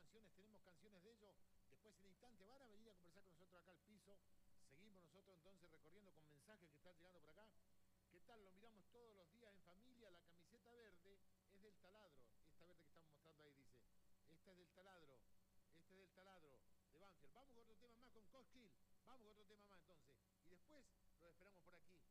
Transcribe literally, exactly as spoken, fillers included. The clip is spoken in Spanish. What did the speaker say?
canciones, tenemos canciones de ellos. Después en instante van a venir a conversar con nosotros acá al piso. Seguimos nosotros entonces recorriendo con mensajes que están llegando por acá. ¿Qué tal? Lo miramos todos los días en familia. La camiseta verde es del taladro. Esta verde que estamos mostrando ahí dice. Esta es del taladro. Este es del taladro de Banfield. Vamos con otro tema más con Cosquil. Vamos con otro tema más entonces. Y después los esperamos por aquí.